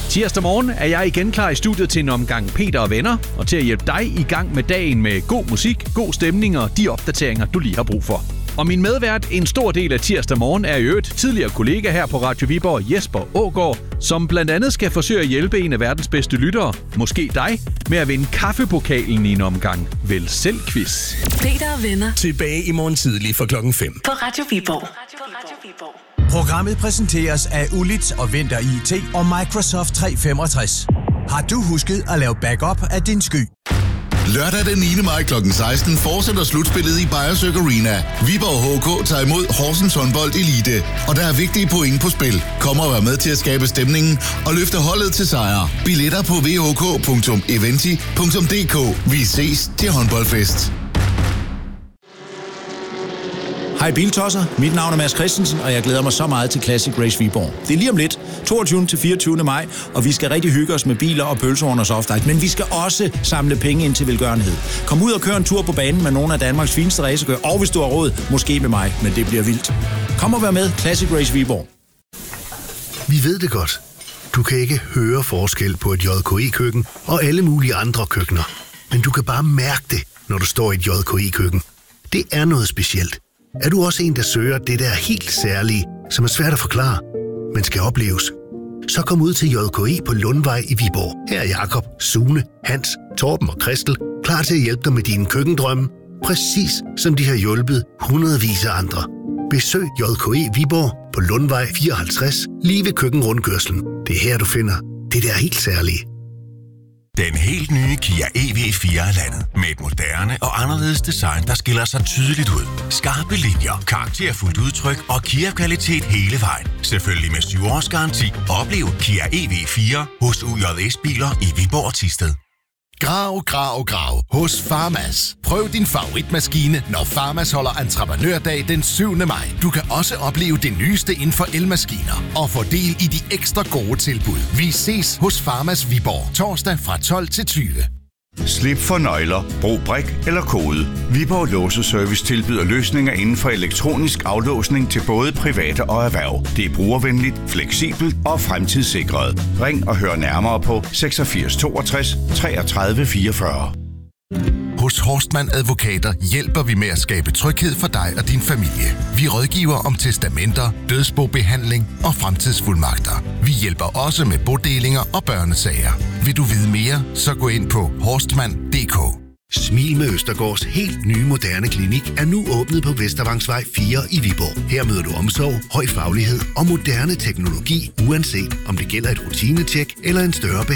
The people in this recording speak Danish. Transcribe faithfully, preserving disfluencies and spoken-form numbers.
Tirsdag morgen er jeg igen klar i studiet til en omgang Peter og venner, og til at hjælpe dig i gang med dagen med god musik, god stemning og de opdateringer, du lige har brug for. Og min medvært en stor del af tirsdag morgen er i øvrigt tidligere kollega her på Radio Viborg, Jesper Aagaard, som blandt andet skal forsøge at hjælpe en af verdens bedste lyttere, måske dig, med at vinde kaffepokalen i en omgang Vel Selv quiz. Peter og venner. Tilbage i morgen tidlig fra klokken fem. På Radio Viborg. Programmet præsenteres af Ulit og Vinter I T og Microsoft tre femogtres. Har du husket at lave backup af din sky? Lørdag den niende maj klokken seksten fortsætter slutspillet i Beyersøk Arena. Viborg H K tager imod Horsens Håndbold Elite, og der er vigtige point på spil. Kom og vær med til at skabe stemningen og løfte holdet til sejr. Billetter på v h k punktum eventi punktum d k. Vi ses til håndboldfest. Hej Biltosser, mit navn er Mads Christensen, og jeg glæder mig så meget til Classic Race Viborg. Det er lige om lidt, toogtyvende til fireogtyvende maj, og vi skal rigtig hygge os med biler og pølser under softice, men vi skal også samle penge ind til velgørenhed. Kom ud og kør en tur på banen med nogle af Danmarks fineste racerkører, og hvis du har råd, måske med mig, men det bliver vildt. Kom og vær med, Classic Race Viborg. Vi ved det godt. Du kan ikke høre forskel på et J K I-køkken og alle mulige andre køkkener. Men du kan bare mærke det, når du står i et J K I-køkken. Det er noget specielt. Er du også en, der søger det der helt særlige, som er svært at forklare, men skal opleves? Så kom ud til J K I på Lundvej i Viborg. Her er Jakob, Sune, Hans, Torben og Christel klar til at hjælpe dig med dine køkkendrømme, præcis som de har hjulpet hundredvis af andre. Besøg J K I Viborg på Lundvej fireoghalvtreds, lige ved køkkenrundkørslen. Det er her, du finder det der helt særlige. Den helt nye Kia E V fire er landet med et moderne og anderledes design, der skiller sig tydeligt ud. Skarpe linjer, karakterfuldt udtryk og Kia-kvalitet hele vejen. Selvfølgelig med syv års garanti. Oplev Kia E V fire hos U J S-biler i Viborg og Thisted. Grav, grav, grav hos Farmas. Prøv din favoritmaskine, når Farmas holder entreprenørdag den syvende maj. Du kan også opleve det nyeste inden for elmaskiner og få del i de ekstra gode tilbud. Vi ses hos Farmas Viborg torsdag fra tolv til tyve. Slip for nøgler, brug brik eller kode. Viborg Låseservice tilbyder løsninger inden for elektronisk aflåsning til både private og erhverv. Det er brugervenligt, fleksibelt og fremtidssikret. Ring og hør nærmere på seksogfirs toogtres treogtredive fireogfyrre. Hos Horstmann Advokater hjælper vi med at skabe tryghed for dig og din familie. Vi rådgiver om testamenter, dødsbobehandling og fremtidsfuldmagter. Vi hjælper også med bodelinger og børnesager. Vil du vide mere, så gå ind på horstmann punktum d k. Smil med Østergaards helt nye moderne klinik er nu åbnet på Vestervangsvej fire i Viborg. Her møder du omsorg, høj faglighed og moderne teknologi, uanset om det gælder et rutinetjek eller en større behandling.